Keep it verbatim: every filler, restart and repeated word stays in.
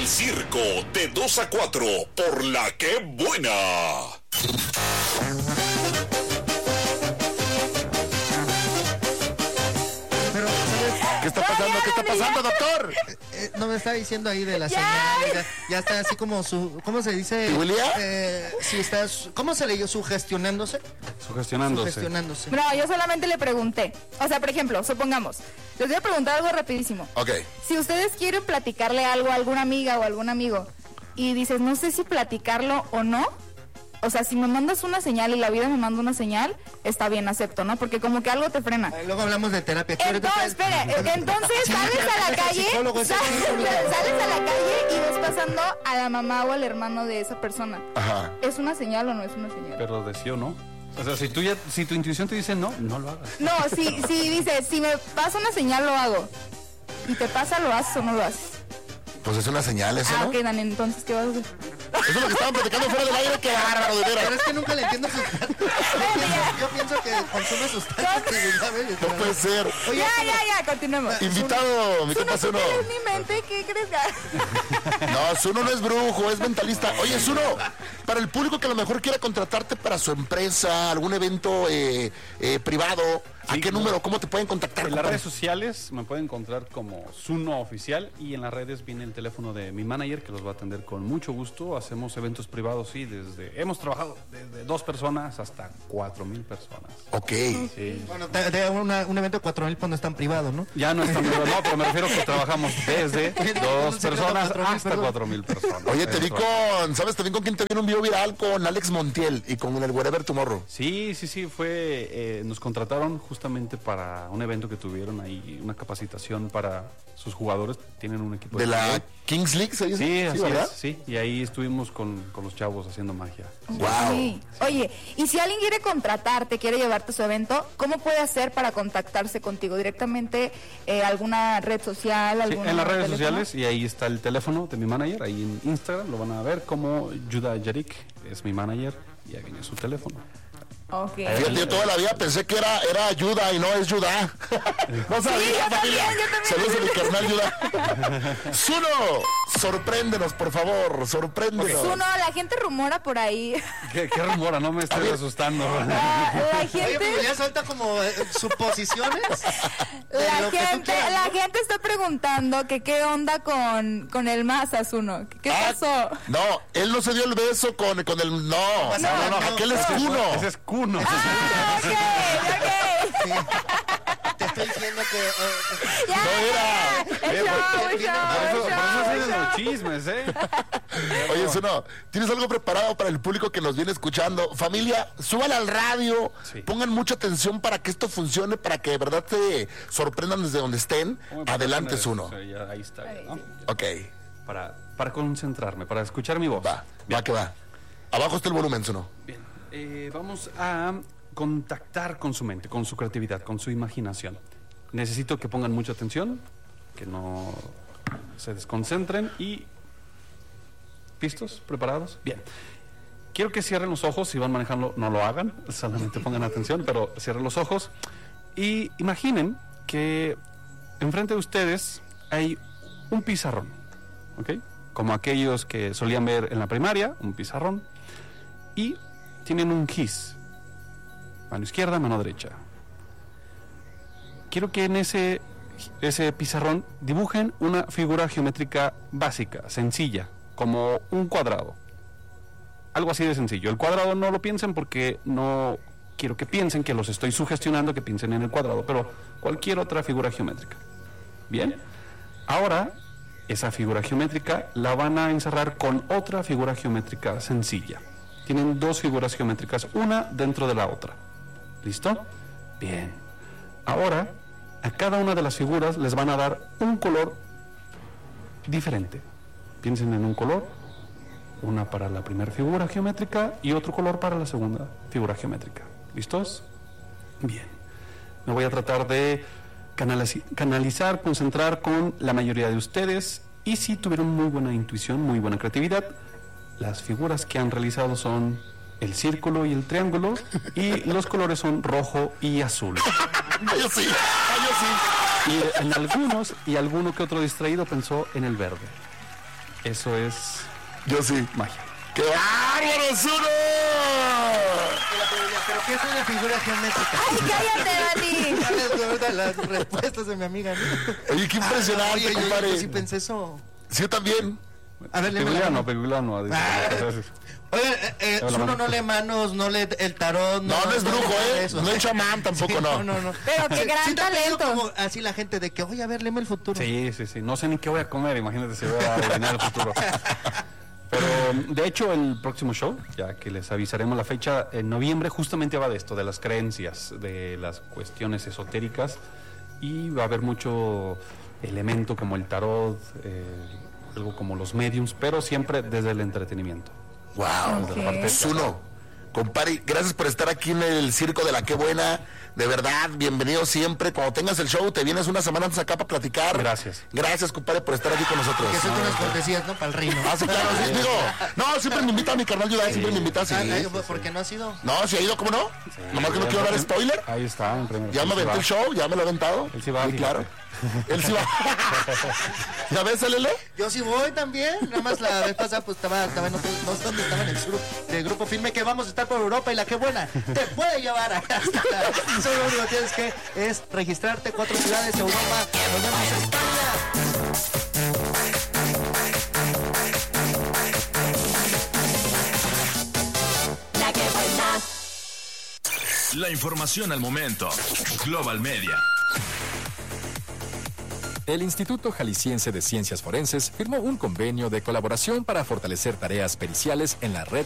circo de dos a cuatro por La Que Buena. Pero, ¿sabes? ¿Qué está pasando? ¿Qué está pasando, doctor? Eh, eh, no me está diciendo ahí de la señal. Ya, ya está así como su. ¿Cómo se dice? ¿Julia? Eh, sí, está. su- ¿Cómo se leyó? ¿Sugestionándose? Sugestionándose. Sugestionándose. No, yo solamente le pregunté. O sea, por ejemplo, supongamos, les voy a preguntar algo rapidísimo. Ok. Si ustedes quieren platicarle algo a alguna amiga o algún amigo y dices, no sé si platicarlo o no, o sea, si me mandas una señal y la vida me manda una señal, está bien, acepto, ¿no? Porque como que algo te frena. Eh, Luego hablamos de terapia. Aquí ahorita Entonces, está- espere, entonces Sí, sales pero a la es el calle, psicólogo, es el sales, psicólogo. sales a la calle y ves pasando a la mamá o al hermano de esa persona. Ajá. ¿Es una señal o no es una señal? Pero de sí o no. O sea, si, tú ya, si tu intuición te dice no, no lo hagas. No, si, si dices, si me pasa una señal, lo hago. Y te pasa, ¿lo haces o no lo haces? Pues es una señal eso, Ah, ¿no? ok, Dani, entonces, ¿qué vas a hacer? Eso es lo que estaban platicando fuera del aire. ¡Qué bárbaro, de Pero veras! es que nunca le entiendo sus. Yo pienso, yo pienso que consume sustancias que ¿sabes? No puede ser. Oye, Ya, ya, ya, continuemos. Invitado, mi Tú no compa Zuno. tienes mi mente, ¿qué crees que...? No, Zuno no es brujo, es mentalista. Oye, Zuno, para el público que a lo mejor quiera contratarte para su empresa, algún evento eh, eh, privado, ¿a Sí, qué claro. número? ¿Cómo te pueden contactar? En las compadre? redes sociales me pueden encontrar como Zuno Oficial y en las redes viene el teléfono de mi manager que los va a atender con mucho gusto. Hacemos eventos privados, sí, desde hemos trabajado desde dos personas hasta cuatro mil personas. Ok. Sí. Bueno, de, de una- un evento de cuatro mil pues no es tan privado, ¿no? Ya no es tan privado, no, pero me refiero que trabajamos desde dos Un secreto, personas cuatro mil, hasta perdón. cuatro mil personas. Oye, te vi Eso. con, ¿sabes? Te vi con quién te vino un video viral con Alex Montiel y con el Wherever Tomorrow. Sí, sí, sí, fue, eh, nos contrataron justamente para un evento que tuvieron ahí, una capacitación para sus jugadores, tienen un equipo De la fútbol. Kings League, ¿se dice? Sí, así ¿verdad? es, sí, y ahí estuvimos con, con los chavos haciendo magia. Wow. Sí. Oye, y si alguien quiere contratarte, quiere llevarte a su evento, ¿cómo puede hacer para contactarse contigo? ¿Directamente eh, alguna red social? Sí, Alguna en las redes teléfono? sociales y ahí está el teléfono de mi manager, ahí en Instagram lo van a ver como Yuda Yarik, es mi manager, y ahí viene su teléfono. Ok. Fíjate, yo toda la vida pensé que era, era ayuda y no es Yudá. No sabía, Sí, yo familia. también, yo también. Saludos a mi carnal Yudá. Zuno, sorpréndenos, por favor, sorpréndenos. Zuno, la gente rumora por ahí. ¿Qué, qué rumora? No me estoy asustando. La, la Oye, pero gente, ya suelta como eh, suposiciones. de la lo que tú gente, quieras, la ¿no? gente está preguntando que qué onda con, con el Maza, Zuno. ¿Qué Ah, pasó? No, él no se dio el beso con, con el... No, no, no, no, no, aquel es no. Kuno. Ese es Kuno. Ah, ok, ok. Sí. Te estoy diciendo que. eh, Ya, No era. ya, Eh, es show, porque- es show, Por eso, es por eso show, hacen es los show. chismes, ¿eh? Oye, Zuno, ¿tienes algo preparado para el público que nos viene escuchando? Familia, súbala al radio, Sí. pongan mucha atención para que esto funcione, para que de verdad se sorprendan desde donde estén. Adelante, Zuno. Sí, ya, ahí está, ¿no? Ok, Para, para concentrarme, para escuchar mi voz. va, va que va. Abajo está el volumen, Zuno. Bien, eh, vamos a contactar con su mente, con su creatividad, con su imaginación. Necesito que pongan mucha atención, que no se desconcentren y... ¿Listos? ¿Preparados? Bien. Quiero que cierren los ojos, si van manejando no lo hagan, solamente pongan atención, pero cierren los ojos y imaginen que enfrente de ustedes hay un pizarrón, ¿ok? Como aquellos que solían ver en la primaria, un pizarrón, y tienen un gis, mano izquierda, mano derecha. Quiero que en ese, ese pizarrón dibujen una figura geométrica básica, sencilla, como un cuadrado. Algo así de sencillo. El cuadrado no lo piensen porque no quiero que piensen que los estoy sugestionando, que piensen en el cuadrado, pero cualquier otra figura geométrica. Bien. Ahora, esa figura geométrica la van a encerrar con otra figura geométrica sencilla. Tienen dos figuras geométricas, una dentro de la otra. ¿Listo? Bien. Ahora, a cada una de las figuras les van a dar un color diferente. Piensen en un color, una para la primera figura geométrica y otro color para la segunda figura geométrica. ¿Listos? Bien. Me voy a tratar de canaliz- canalizar, concentrar con la mayoría de ustedes y si tuvieron muy buena intuición, muy buena creatividad, las figuras que han realizado son el círculo y el triángulo y los colores son rojo y azul. Ay, yo sí, ay, yo sí. Y en algunos y alguno que otro distraído pensó en el verde. Eso es Yo sí. magia. ¡Qué bárbaro, Zuno! ¿Pero qué es una figura geométrica? ¡Ay, cállate, Dani! Las respuestas de mi amiga, ¿no? Oye, qué impresionante, Oye, yo- compadre. Yo sí pensé eso. Sí, yo también. A ver, léeme la Peguliano, mano. peguliano. dice. Ah. Oye, eh, eh, Hola, Zuno mano. no lee manos, no lee el tarot. No, no es brujo, nada de ¿eh? eso. No es chamán tampoco, Sí, no. No, no, no. Pero qué gran Sí te ha pedido talento. como así la gente de que, oye, a ver, léeme el futuro. Sí, sí, sí. No sé ni qué voy a comer, imagínate si voy a adivinar el futuro. Pero, de hecho, el próximo show, ya que les avisaremos la fecha, en noviembre justamente va de esto, de las creencias, de las cuestiones esotéricas, y va a haber mucho elemento como el tarot, eh, algo como los mediums, pero siempre desde el entretenimiento. Wow. Desde la parte de- Zuno, compadre, gracias por estar aquí en el Circo de la Qué Buena. De verdad, bienvenido siempre. Cuando tengas el show, te vienes una semana antes acá para platicar. Gracias. Gracias, compadre, por estar aquí con nosotros. Que son unas cortesías, ¿no? Para el reino. Ah, sí, claro, sí, digo. No, siempre me invita a mi carnal Yudai, siempre me invita, sí. Ah, ay, ¿por qué no ha sido? No, si ha ido, ¿cómo no? Nomás que no quiero dar spoiler. Ahí está, en primera. Ya me Él sí aventé va. el show, ya me lo he aventado. Él sí va, Sí, fíjate. claro. Él sí va. ¿Ya ves, Lele? Yo sí voy también. Nada más la vez pasada, pues estaba, estaba en otro, no sé dónde estaba en el sur del grupo firme que vamos a estar por Europa y la que buena te puede llevar hasta la. Solo lo único que tienes que es registrarte cuatro ciudades, Europa, nos vemos España. La información al momento. Global Media. El Instituto Jalisciense de Ciencias Forenses firmó un convenio de colaboración para fortalecer tareas periciales en la red